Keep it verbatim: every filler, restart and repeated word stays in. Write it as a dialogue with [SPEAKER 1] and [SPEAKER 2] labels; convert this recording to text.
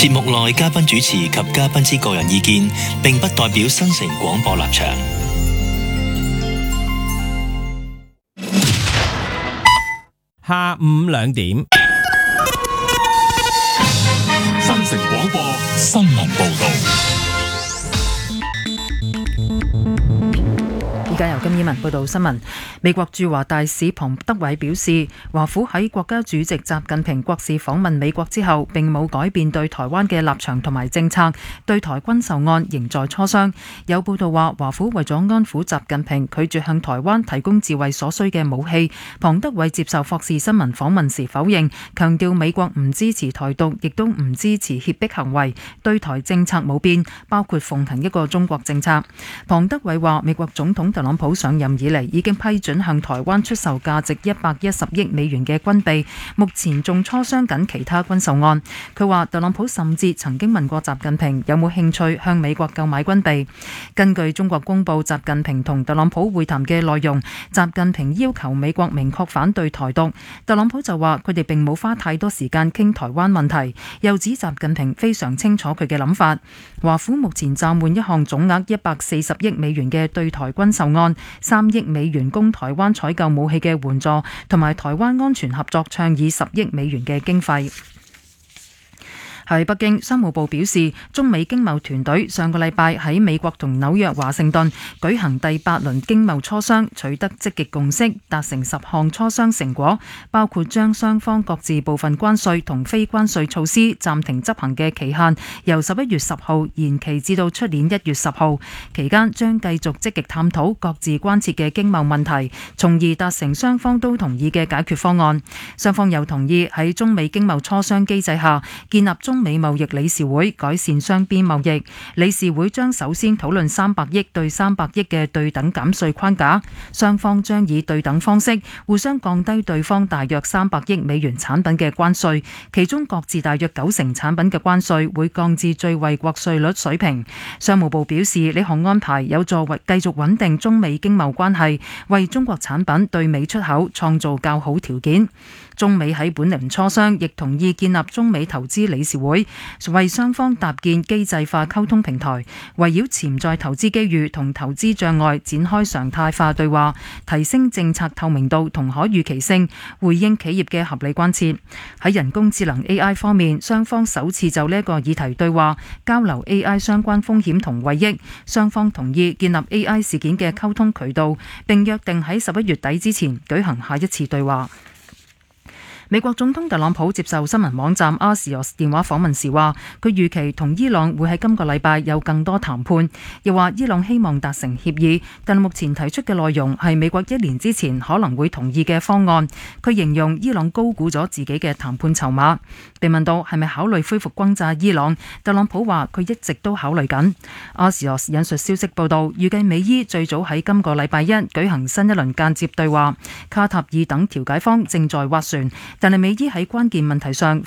[SPEAKER 1] 節目內嘉賓主持及嘉賓之個人意見，並不代表新城廣播立場。
[SPEAKER 2] 下午兩點，
[SPEAKER 3] 新城廣播新聞報道。
[SPEAKER 4] 而家由金依文報道新聞。美國駐華大使龐德偉表示，華府喺國家主席習近平國事訪問美國之後，並冇改變對台灣嘅立場同埋政策，對台軍售案仍在磋商。有報道話，華府為咗安撫習近平，拒絕向台灣提供自衛所需嘅武器。龐德偉接受霍士新聞訪問時否認，強調美國唔支持台獨，亦都唔支持脅迫行為，對台政策冇變，包括奉行一個中國政策。龐德偉話，美國總統特朗普上任以嚟已經批准向台灣出售價值一百一十億美元嘅軍備，目前仲磋商緊其他軍售案。佢話特朗普甚至曾經問過習近平有冇興趣向美國購買軍備。根據中國公佈習近平同特朗普會談嘅內容，習近平要求美國明確反對台獨，特朗普就話佢哋並冇花太多時間傾台灣問題，又指習近平非常清楚佢嘅諗法。華府目前暫緩一項總額一百四十億美元嘅對台軍售案，三億美元供台灣採購武器嘅援助，同埋台灣安全合作倡議十億美元嘅經費。喺北京，商務部表示，中美經貿團隊上個禮拜喺美國同紐約華盛頓舉行第八輪經貿磋商，取得積極共識，達成十項磋商成果，包括將雙方各自部分關稅同非關稅措施暫停執行嘅期限由十一月十號延期至到出年一月十號，期間將繼續積極探討各自關切嘅經貿問題，從而達成雙方都同意嘅解決方案。雙方又同意喺中美經貿磋商機制下建立中美貿易理事會，改善雙邊貿易。理事會將首先討論三百億對三百億嘅對等減稅框架，雙方將以對等方式互相降低對方大約三百億美元產品嘅關稅，其中各自大約九成產品嘅關稅會降至最惠國稅率水平。商務部表示，呢項安排有助為繼續穩定中美經貿關係，為中國產品對美出口創造較好條件。中美喺本輪磋商亦同意建立中美投資理事會，為雙方搭建機制化溝通平台，圍繞潛在投資機遇同投資障礙展開常態化對話，提升政策透明度同可預期性，回應企業嘅合理關切。喺人工智能 A I 方面，雙方首次就呢一個議題對話，交流 A I 相關風險同惠益。雙方同意建立 A I 事件嘅溝通渠道，並約定喺十一月底之前舉行下一次對話。美國總統特朗普接受新聞網站 Axios 電話訪問時話，佢預期同伊朗會喺今個禮拜有更多談判，又話伊朗希望達成協議，但目前提出嘅內容係美國一年之前可能會同意嘅方案。佢形容伊朗高估咗自己嘅談判籌碼。被問到係咪考慮恢復轟炸伊朗，特朗普話佢一直都考慮緊。Axios 引述消息報道，預計美伊最早喺今個禮拜一舉行新一輪間接對話，卡塔爾等調解方正在斡旋。但係美伊喺關鍵問題上